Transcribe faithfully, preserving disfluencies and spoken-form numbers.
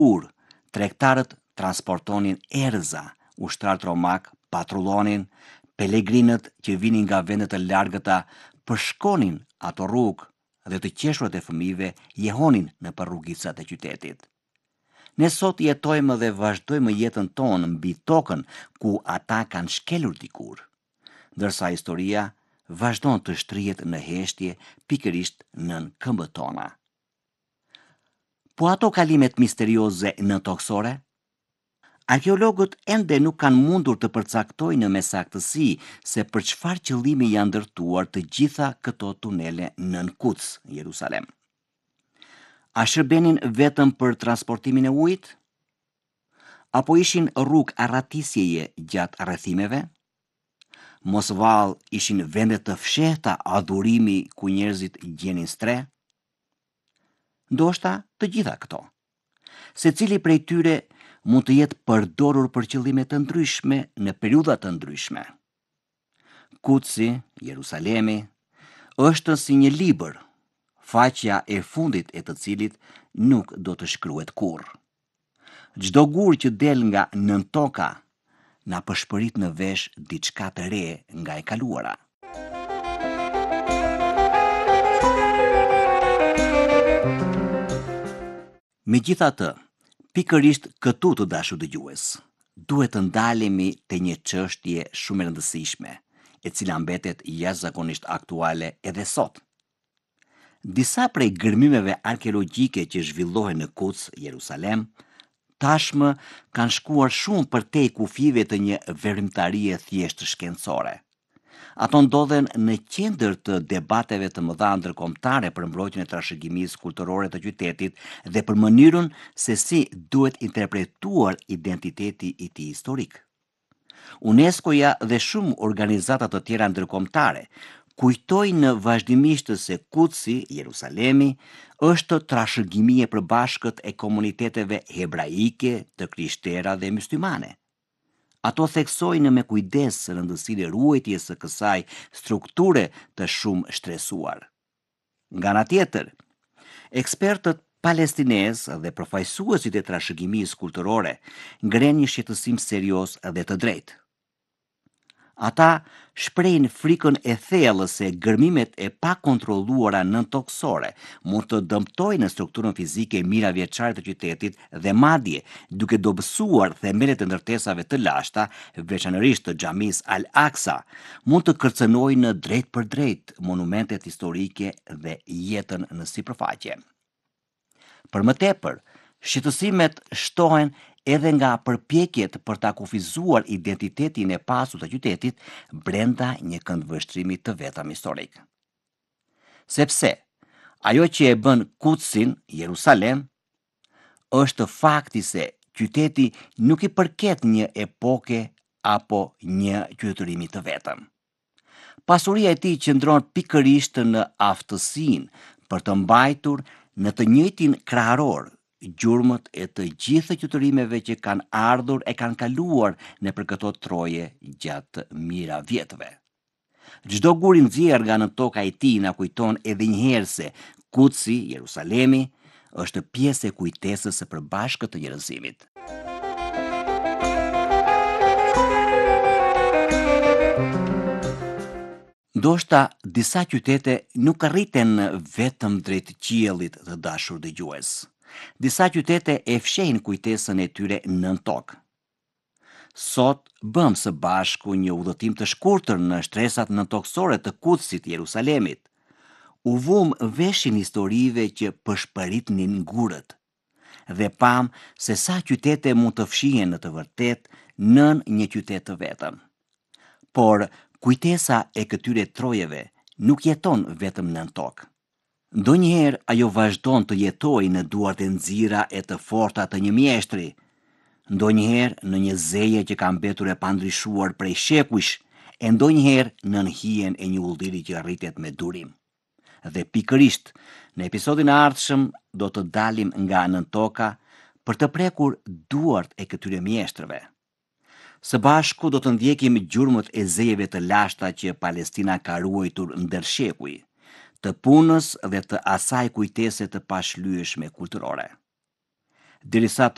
urë, tregtarët transportonin erza, ushtarët romak patrullonin, pelegrinët që vinin nga vendet të largëta përshkonin ato rrugë dhe të qeshurat e fëmijëve jehonin në rrugicat e qytetit. Ne sot jetojmë dhe vazhdojmë jetën tonë mbi tokën ku ata kanë shkelur dikur, ndërsa historia vazhdon të shtrihet në heshtje pikërisht nën këmbët tona. Po ato kalimet misterioze në toksore? Arkeologët ende nuk kanë mundur të përcaktojnë me saktësi se për çfarë qëllimi janë ndërtuar të gjitha këto tunele nën Quds, Jerusalem. A shërbenin vetëm për transportimin e ujit? Apo ishin rrugë arratisjeje gjatë rrethimeve? Mos vallë ishin vende të fshehta adhurimi ku njerëzit gjenin stre? Ndoshta të gjitha këto. Secili prej tyre mund të jetë përdorur për qëllime të ndryshme në periudha të ndryshme. Kutsi, Jerusalemi, është si një libër, faqja e fundit e të cilit nuk do të shkruhet kurrë. Çdo gur që del nga nën toka na përshpërit në vesh diçka të re nga e kaluara. Megjithatë, pikërisht këtu të dashur dëgjues, duhet të ndalemi te një çështje shumë e rëndësishme, e cila mbetet jashtëzakonisht aktuale edhe sot. Disa prej gërmimeve arkeologjike që zhvillohen në Quds, Jerusalem, tashmë kanë shkuar shumë përtej kufive të një veprimtarie thjesht shkencore. Ato ndodhen në qendër të debateve të mëdha ndërkombëtare për mbrojtjen e trashëgimisë kulturore të qytetit dhe për mënyrën se si duhet interpretuar identiteti i tij historik. UNESCO-ja dhe shumë organizata të tjera ndërkombëtare kujtojnë vazhdimisht se Kutsi, Jerusalemi, është trashëgimi e përbashkët e komuniteteve hebraike, të krishterë dhe myslimane. Ato theksojnë me kujdes rëndësinë e ruajtjes së kësaj strukture të shumë shtresuar. Nga ana tjetër, ekspertët palestinezë dhe përfaqësuesit e trashëgimisë kulturore ngrenë një shqetësim serioz dhe të drejtë. Ata shprehin frikën e thellë se gërmimet e pakontrolluara nëntoksore mund të dëmtojnë strukturën fizike miravjeçare të qytetit dhe madje, duke dobësuar themelet e ndërtesave të lashta, veçanërisht të xhamisë Al-Aqsa, mund të kërcënojnë drejt për drejt monumentet historike dhe jetën në sipërfaqe. Për më tepër, shqetësimet shtohen edhe nga përpjekjet për ta kufizuar identitetin e pasur të qytetit brenda një këndvështrimi të vetëm historik. Sepse ajo që e bën Kutsin, Jerusalem, është fakti se qyteti nuk i përket një epoke apo një qytetërimi të vetëm. Pasuria e tij qëndron pikërisht në aftësinë për të mbajtur në të njëjtin krahëror gjurmët e të gjithë qytetërimeve që kanë ardhur e kanë kaluar nëpër këto troje gjatë mijëra vjetëve. Çdo gur i nxjerr nga nën toka e tij na kujton edhe një herë se Kutsi, Jerusalemi, është pjesë e kujtesës së përbashkët të njerëzimit. Ndoshta disa qytete nuk arriten vetëm drejt qiellit të dashur dëgjues. Disa qytete e fshehin kujtesën e tyre nën tokë. Sot bëm së bashku një udhëtim të shkurtër në shtresat nëntoksore të Kutsit, Jerusalemit. U vum veshin historive që përshpëritnin gurët dhe pam se sa qytete mund të fshihen në të vërtetë nën një qytet të vetëm. Por kujtesa e këtyre trojeve nuk jeton vetëm nën tokë. Ndonjëherë ajo vazhdon të jetojë në duart e nxira e të forta të një mjeshtri, ndonjëherë në një zeje që ka mbetur e pandryshuar prej shekujsh, e ndonjëherë nën hijen e një ulliri që rritet me durim. Dhe pikërisht, në episodin e ardhshëm do të dalim nga nën toka për të prekur duart e këtyre mjeshtrëve. Së bashku do të ndjekim gjurmët e zejeve të lashta që Palestina ka ruajtur ndër shekuj, të punës dhe të asaj kujtese të pashlyeshme kulturore. Derisa